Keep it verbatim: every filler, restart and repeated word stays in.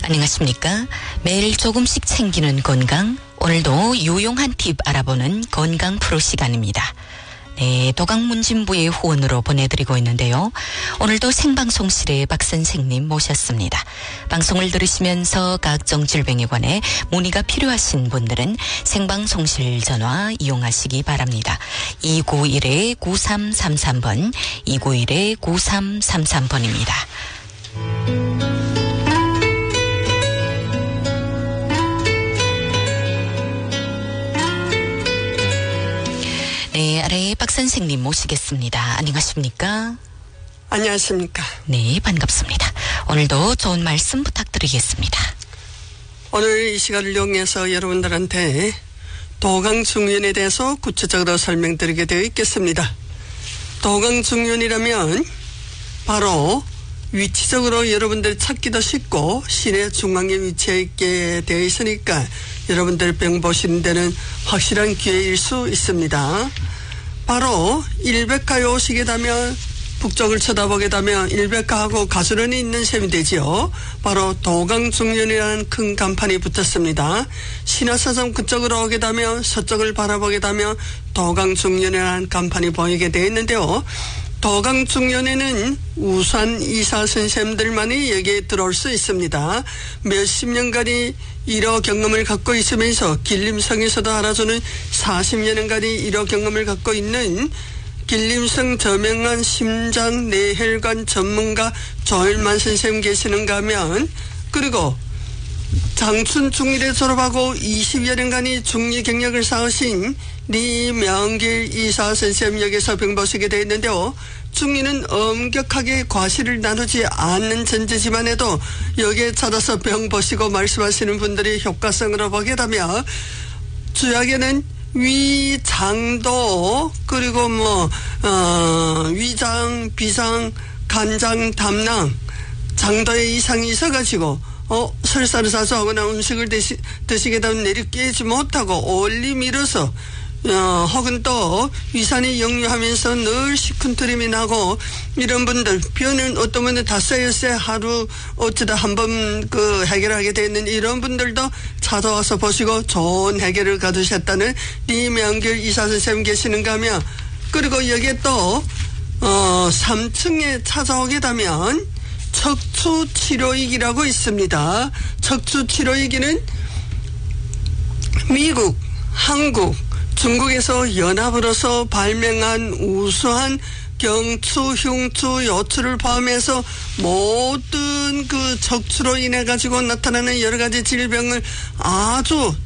안녕하십니까. 매일 조금씩 챙기는 건강, 오늘도 유용한 팁 알아보는 건강 프로 시간입니다. 네, 도강문진부의 후원으로 보내드리고 있는데요. 오늘도 생방송실에 박 선생님 모셨습니다. 방송을 들으시면서 각종 질병에 관해 문의가 필요하신 분들은 생방송실 전화 이용하시기 바랍니다. 이구일 구삼삼삼 번, 이구일 구삼삼삼 번입니다. 네, 아래 박 선생님 모시겠습니다. 안녕하십니까? 안녕하십니까? 네, 반갑습니다. 오늘도 좋은 말씀 부탁드리겠습니다. 오늘 이 시간을 이용해서 여러분들한테 도강중년에 대해서 구체적으로 설명드리게 되어 있겠습니다. 도강중년이라면 바로 위치적으로 여러분들 찾기도 쉽고 시내 중앙에 위치해 있게 되어 있으니까 여러분들 병 보시는 데는 확실한 기회일 수 있습니다. 바로 일백가에 오시게 되면 북쪽을 쳐다보게 되면 일백가하고 가수런이 있는 셈이 되지요. 바로 도강중년이라는 큰 간판이 붙었습니다. 신화서점 그쪽으로 오게 되면 서쪽을 바라보게 되면 도강중년이라는 간판이 보이게 되어 있는데요. 도강중년에는 우수한 의사 선생님들만이 여기에 들어올 수 있습니다. 몇십 년간이 일호 경험을 갖고 있으면서 길림성에서도 알아주는 사십 년간이 일호 경험을 갖고 있는 길림성 저명한 심장 뇌혈관 전문가 조일만 선생님 계시는가 하면, 그리고 장춘 중일에 졸업하고 이십여 년간이 중리 경력을 쌓으신 리명길 이사 선생님 여기서 병 보시게 되어 있는데요. 중리는 엄격하게 과실을 나누지 않는 전제지만 해도 여기에 찾아서 병 보시고 말씀하시는 분들이 효과성으로 보게 되면 주약에는 위, 장도, 그리고 뭐, 어, 위장, 비상, 간장, 담낭, 장도에 이상이 있어가지고, 어, 설사를 사수하거나 음식을 드시, 드시게 되면 내리 깨지 못하고 올리 밀어서, 어, 혹은 또 위산이 역류하면서 늘 시큰트림이 나고 이런 분들, 병은 어떤 분은 다 쎄쎄 하루 어쩌다 한번 그 해결하게 되는 이런 분들도 찾아와서 보시고 좋은 해결을 거두셨다는 이명길 이사 선생님 계시는가 하면, 그리고 여기에 또 어, 삼 층에 찾아오게 되면 척추치료이기라고 있습니다. 척추치료이기는 미국, 한국, 중국에서 연합으로서 발명한 우수한 경추, 흉추, 요추를 포함해서 모든 그 척추로 인해 가지고 나타나는 여러 가지 질병을 아주